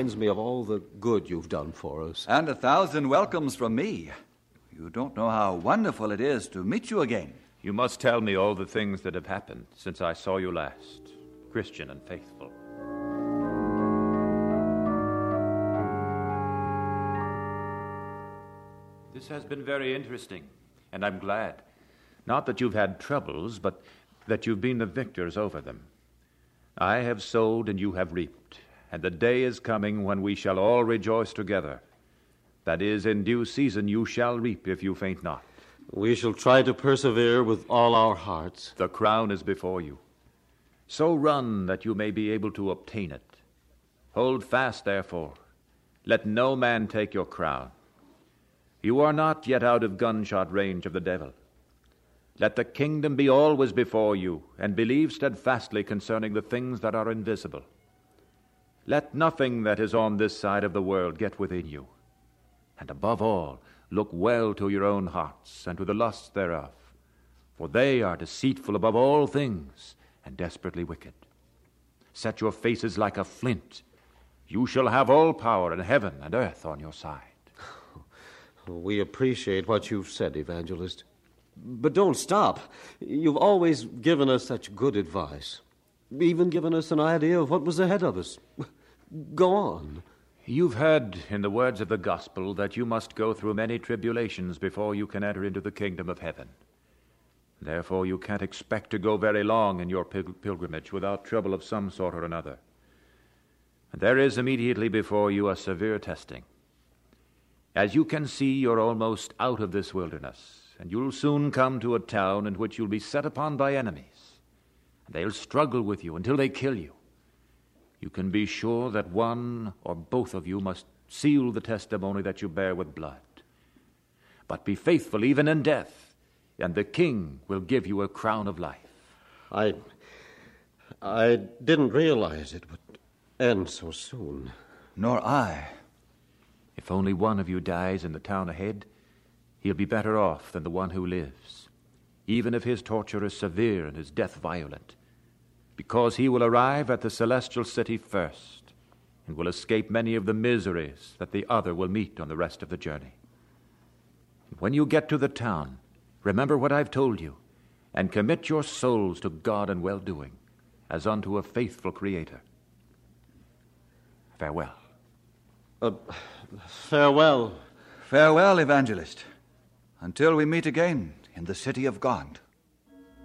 Reminds me of all the good you've done for us. And 1,000 welcomes from me. You don't know how wonderful it is to meet you again. You must tell me all the things that have happened since I saw you last, Christian and faithful. This has been very interesting, and I'm glad. Not that you've had troubles, but that you've been the victors over them. I have sowed and you have reaped, and the day is coming when we shall all rejoice together. That is, in due season you shall reap if you faint not. We shall try to persevere with all our hearts. The crown is before you. So run that you may be able to obtain it. Hold fast, therefore. Let no man take your crown. You are not yet out of gunshot range of the devil. Let the kingdom be always before you, and believe steadfastly concerning the things that are invisible. Let nothing that is on this side of the world get within you. And above all, look well to your own hearts, and to the lusts thereof, for they are deceitful above all things, and desperately wicked. Set your faces like a flint. You shall have all power in heaven and earth on your side. We appreciate what you've said, Evangelist. But don't stop. You've always given us such good advice. Even given us an idea of what was ahead of us. Go on. You've heard in the words of the gospel that you must go through many tribulations before you can enter into the kingdom of heaven. Therefore, you can't expect to go very long in your pilgrimage without trouble of some sort or another. And there is immediately before you a severe testing. As you can see, you're almost out of this wilderness, and you'll soon come to a town in which you'll be set upon by enemies. They'll struggle with you until they kill you. You can be sure that one or both of you must seal the testimony that you bear with blood. But be faithful even in death, and the king will give you a crown of life. I didn't realize it would end so soon. Nor I. If only one of you dies in the town ahead, he'll be better off than the one who lives, even if his torture is severe and his death violent, because he will arrive at the celestial city first and will escape many of the miseries that the other will meet on the rest of the journey. When you get to the town, remember what I've told you, and commit your souls to God and well-doing, as unto a faithful Creator. Farewell. Farewell. Farewell, Evangelist, until we meet again in the city of God.